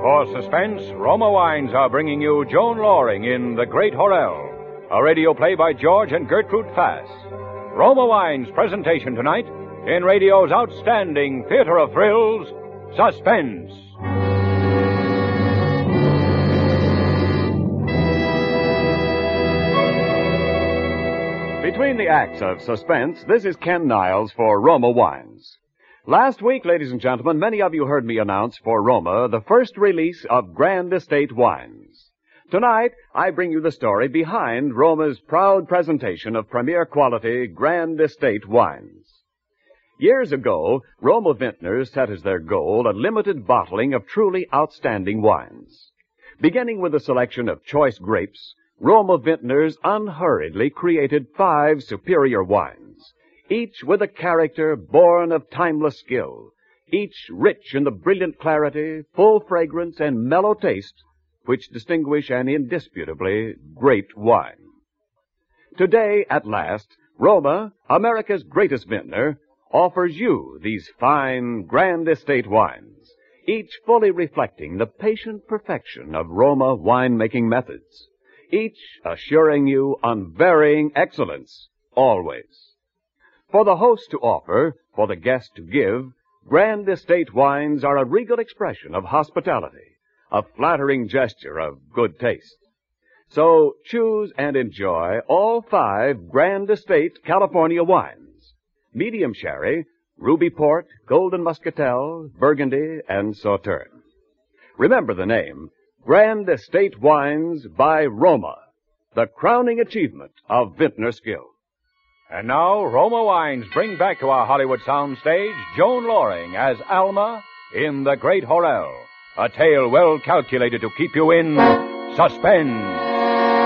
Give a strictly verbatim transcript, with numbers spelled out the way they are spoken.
For suspense, Roma Wines are bringing you Joan Loring in The Great Horel, a radio play by George and Gertrude Fass. Roma Wines' presentation tonight in radio's outstanding theater of thrills, Suspense. Between the acts of Suspense, this is Ken Niles for Roma Wines. Last week, ladies and gentlemen, many of you heard me announce for Roma the first release of Grand Estate Wines. Tonight, I bring you the story behind Roma's proud presentation of premier quality Grand Estate Wines. Years ago, Roma vintners set as their goal a limited bottling of truly outstanding wines. Beginning with a selection of choice grapes, Roma vintners unhurriedly created five superior wines, each with a character born of timeless skill, each rich in the brilliant clarity, full fragrance, and mellow taste which distinguish an indisputably great wine. Today, at last, Roma, America's greatest vintner, offers you these fine Grand Estate wines, each fully reflecting the patient perfection of Roma winemaking methods, each assuring you unvarying excellence, always. For the host to offer, for the guest to give, Grand Estate wines are a regal expression of hospitality, a flattering gesture of good taste. So choose and enjoy all five Grand Estate California wines: medium sherry, ruby port, golden muscatel, burgundy, and sauterne. Remember the name, Grand Estate Wines by Roma, the crowning achievement of vintner skill. And now, Roma Wines bring back to our Hollywood soundstage Joan Loring as Alma in The Great Horel, a tale well calculated to keep you in suspense.